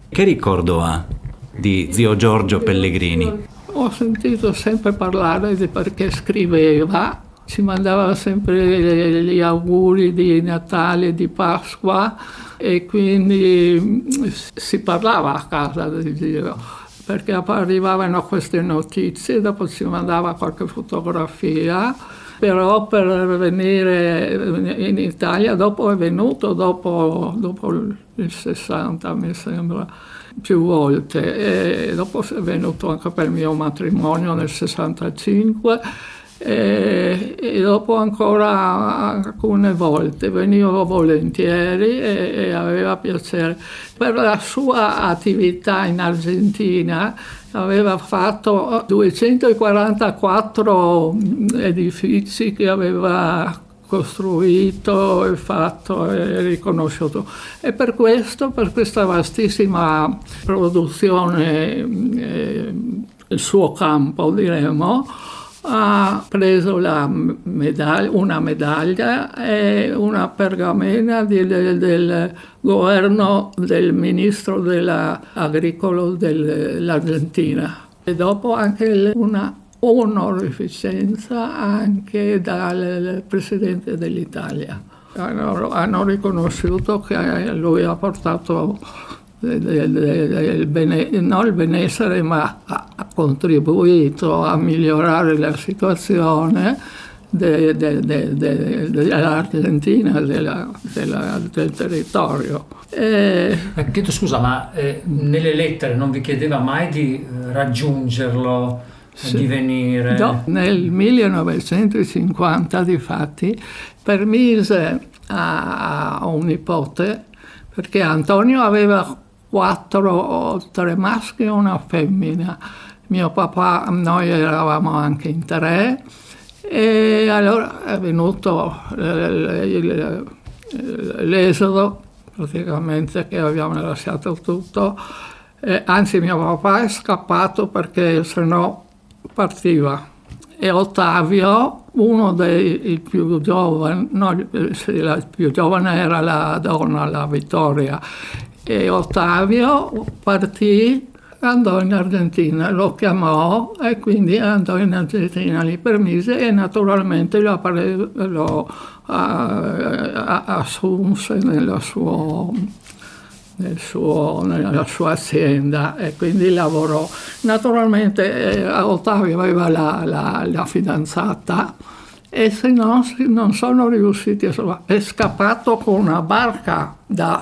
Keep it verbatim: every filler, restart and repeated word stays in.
Che ricordo ha di zio Giorgio Pellegrini? Ho sentito sempre parlare di perché scriveva, ci mandava sempre gli auguri di Natale, di Pasqua e quindi si parlava a casa di zio, perché arrivavano queste notizie, dopo ci mandava qualche fotografia, però per venire in Italia dopo è venuto, dopo, dopo il sessanta mi sembra, più volte, e dopo è venuto anche per il mio matrimonio nel sessantacinque e, e dopo ancora alcune volte venivo volentieri e, e aveva piacere. Per la sua attività in Argentina aveva fatto duecentoquarantaquattro edifici che aveva costruito e fatto e riconosciuto, e per questo, per questa vastissima produzione, eh, il suo campo diremo, ha preso la medaglia, una medaglia e una pergamena di, del, del governo del ministro dell'agricolo dell'Argentina, e dopo anche una onorificenza anche dal Presidente dell'Italia. Hanno, hanno riconosciuto che lui ha portato del, del, del bene, non il benessere, ma ha, ha contribuito a migliorare la situazione de, de, de, de, dell'Argentina, della, della, del territorio. E... Chiedo scusa, ma eh, nelle lettere non vi chiedeva mai di eh, raggiungerlo? Sì. Di venire. No, nel millenovecentocinquanta difatti permise a, a un nipote, perché Antonio aveva quattro, tre maschi e una femmina, mio papà, noi eravamo anche in tre, e allora è venuto l'esodo, praticamente, che abbiamo lasciato tutto, e anzi mio papà è scappato perché se no partiva, e Ottavio, uno dei più giovani, no, la più giovane era la donna, la Vittoria, e Ottavio partì, andò in Argentina, lo chiamò e quindi andò in Argentina, gli permise e naturalmente lo, lo assunse nella sua Nel suo, nella sua azienda, e quindi lavorò. Naturalmente eh, Ottavio aveva la, la, la fidanzata, e se no non sono riusciti a salvare. È scappato con una barca da